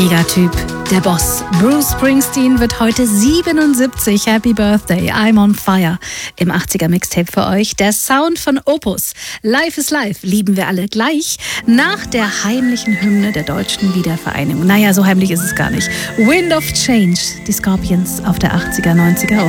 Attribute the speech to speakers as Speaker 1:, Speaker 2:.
Speaker 1: Megatyp, der Boss. Bruce Springsteen wird heute 77. Happy Birthday, I'm on fire. Im 80er Mixtape für euch. Der Sound von Opus. Life is Life lieben wir alle gleich nach der heimlichen Hymne der deutschen Wiedervereinigung. Naja, so heimlich ist es gar nicht. Wind of Change, die Scorpions auf der 80er, 90er